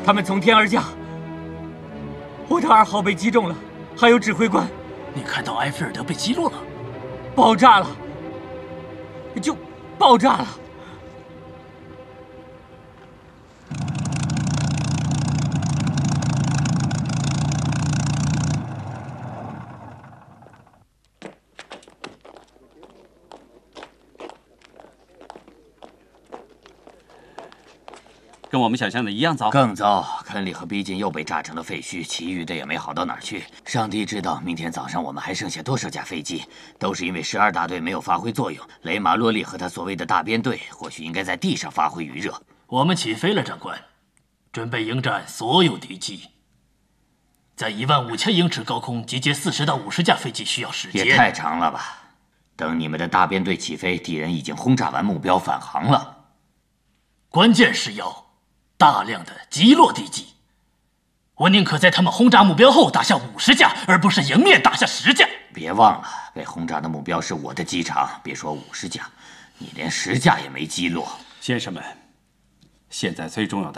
他们从天而降。我的2号被击中了，还有指挥官。 你看到埃菲尔德被击落了？ 爆炸了，就爆炸了。 跟我们想象的一样糟， 更糟。肯里和逼近又被炸成了废墟，其余的也没好到哪儿去。上帝知道，明天早上我们还剩下多少架飞机，都是因为12大队没有发挥作用。雷马洛利和他所谓的大编队，或许应该在地上发挥余热。 我们起飞了，长官，准备迎战所有敌机。在15000英尺高空集结40到50架飞机需要时间， 也太长了吧？等你们的大编队起飞，敌人已经轰炸完目标返航了。 关键是要大量的击落敌机，我宁可在他们轰炸目标后打下50架，而不是迎面打下10架。 别忘了，被轰炸的目标是我的机场，别说50架，你连10架也没击落。 先生们，现在最重要的